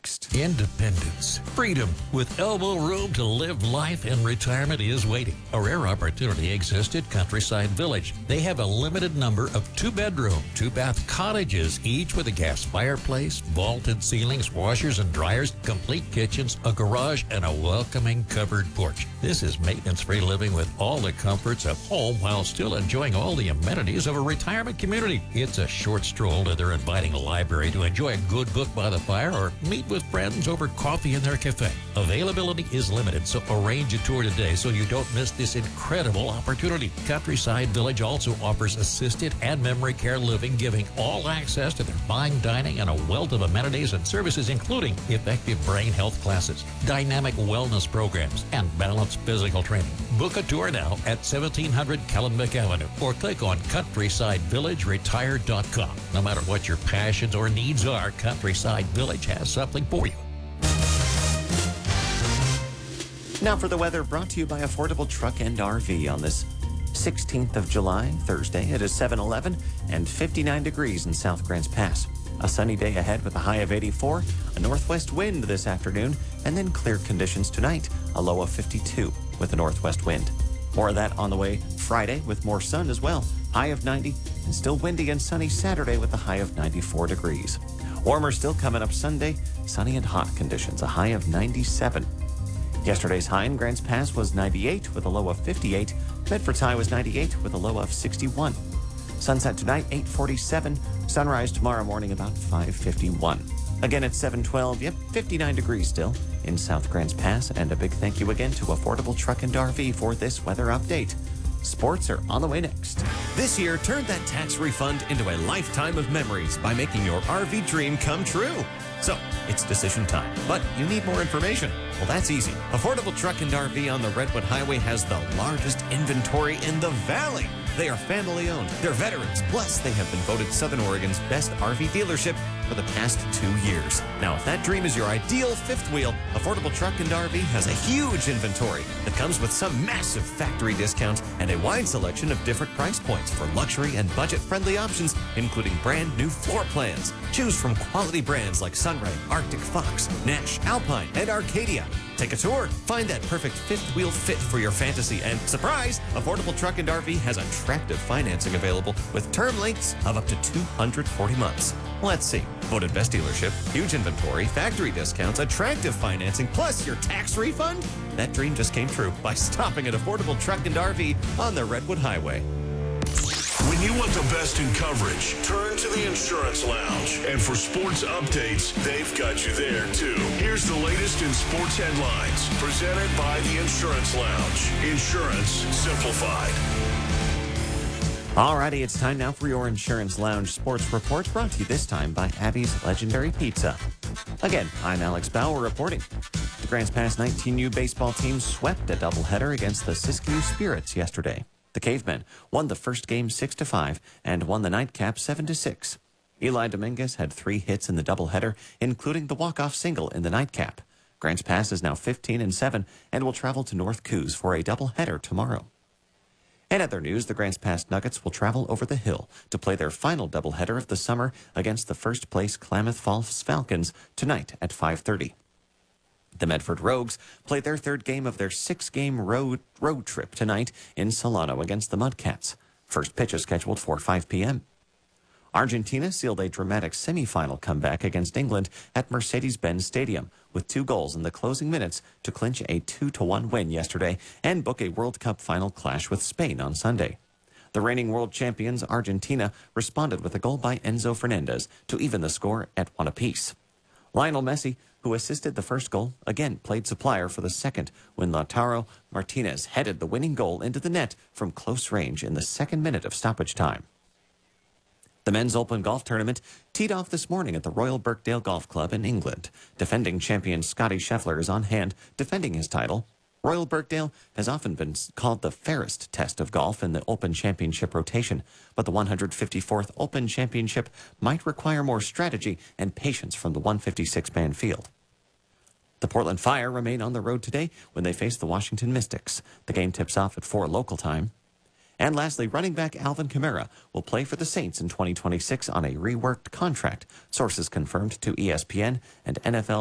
next. Independence, freedom, with elbow room to live life in retirement is waiting. A rare opportunity exists at Countryside Village. They have a limited number of 2-bedroom, 2-bath cottages, each with a gas fireplace, vaulted ceilings, washers and dryers, complete kitchens, a garage, and a welcoming covered porch. This is maintenance-free living with all the comforts of home while still enjoying all the amenities of a retirement community. It's a short stroll to their inviting library to enjoy a good book by the fire or meet with friends over coffee in their cafe. Availability is limited, so arrange a tour today so you don't miss this incredible opportunity. Countryside Village also offers assisted and memory care living, giving all access to their fine dining and a wealth of amenities and services, including effective brain health classes, dynamic wellness programs, and balanced physical training. Book a tour now at 1700 Kellenbeck Avenue or click on CountrysideVillageRetired.com. No matter what your passions or needs are, Countryside Village has something for you. Now for the weather, brought to you by Affordable Truck and RV on this 16th of July, Thursday. It is 7:11 and 59 degrees in South Grants Pass. A sunny day ahead with a high of 84, a northwest wind this afternoon, and then clear conditions tonight, a low of 52 with a northwest wind. More of that on the way Friday with more sun as well, high of 90, and still windy and sunny Saturday with a high of 94 degrees. Warmer still coming up Sunday, sunny and hot conditions, a high of 97. Yesterday's high in Grants Pass was 98 with a low of 58. Medford's high was 98 with a low of 61. Sunset tonight, 8:47. Sunrise tomorrow morning about 5:51. Again at 7:12, 59 degrees still in South Grants Pass. And a big thank you again to Affordable Truck and RV for this weather update. Sports are on the way next. This year, turn that tax refund into a lifetime of memories by making your RV dream come true. So, it's decision time. But you need more information. Well, that's easy. Affordable Truck and RV on the Redwood Highway has the largest inventory in the valley. They are family owned. They're veterans. Plus, they have been voted Southern Oregon's best RV dealership for the past 2 years. Now, if that dream is your ideal fifth wheel, Affordable Truck and RV has a huge inventory that comes with some massive factory discounts and a wide selection of different price points for luxury and budget-friendly options, including brand new floor plans. Choose from quality brands like Sunray, Arctic Fox, Nash, Alpine, and Arcadia. Take a tour. Find that perfect fifth wheel fit for your fantasy. And surprise, Affordable Truck and RV has attractive financing available with term lengths of up to 240 months. Let's see. Voted best dealership, huge inventory, factory discounts, attractive financing, plus your tax refund? That dream just came true by stopping at Affordable Truck and RV on the Redwood Highway. When you want the best in coverage, turn to the Insurance Lounge. And for sports updates, they've got you there, too. Here's the latest in sports headlines, presented by the Insurance Lounge. Insurance simplified. Alrighty, it's time now for your Insurance Lounge Sports Report, brought to you this time by Abby's Legendary Pizza. Again, I'm Alex Bauer reporting. The Grants Pass 19U baseball team swept a doubleheader against the Siskiyou Spirits yesterday. The Cavemen won the first game 6-5 and won the nightcap 7-6. Eli Dominguez had 3 hits in the doubleheader, including the walk-off single in the nightcap. Grants Pass is now 15-7 and will travel to North Coos for a doubleheader tomorrow. In other news, the Grants Pass Nuggets will travel over the hill to play their final doubleheader of the summer against the first-place Klamath Falls Falcons tonight at 5:30. The Medford Rogues play their third game of their 6-game road trip tonight in Solano against the Mudcats. First pitch is scheduled for 5 p.m. Argentina sealed a dramatic semifinal comeback against England at Mercedes-Benz Stadium with 2 goals in the closing minutes to clinch a 2-1 win yesterday and book a World Cup final clash with Spain on Sunday. The reigning world champions, Argentina, responded with a goal by Enzo Fernandez to even the score at 1 apiece. Lionel Messi, who assisted the first goal, again played supplier for the second when Lautaro Martinez headed the winning goal into the net from close range in the second minute of stoppage time. The Men's Open Golf Tournament teed off this morning at the Royal Birkdale Golf Club in England. Defending champion Scotty Scheffler is on hand, defending his title. Royal Birkdale has often been called the fairest test of golf in the Open Championship rotation, but the 154th Open Championship might require more strategy and patience from the 156-man field. The Portland Fire remain on the road today when they face the Washington Mystics. The game tips off at 4 local time. And lastly, running back Alvin Kamara will play for the Saints in 2026 on a reworked contract. Sources confirmed to ESPN and NFL